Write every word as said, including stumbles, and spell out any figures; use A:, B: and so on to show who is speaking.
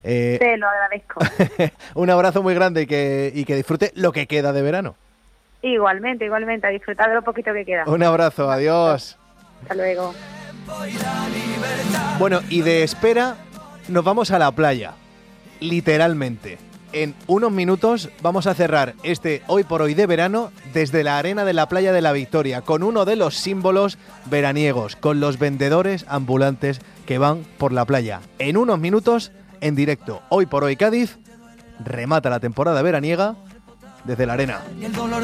A: Eh,
B: Te lo agradezco.
A: un abrazo muy grande y que, y que disfrute lo que queda de verano.
B: Igualmente, igualmente, a disfrutar de lo poquito que queda.
A: Un abrazo, adiós.
B: Hasta luego.
A: Bueno, y de espera nos vamos a la playa, literalmente. En unos minutos vamos a cerrar este Hoy por Hoy de verano desde la arena de la Playa de la Victoria, con uno de los símbolos veraniegos, con los vendedores ambulantes que van por la playa. En unos minutos, en directo, Hoy por Hoy Cádiz, remata la temporada veraniega desde la arena.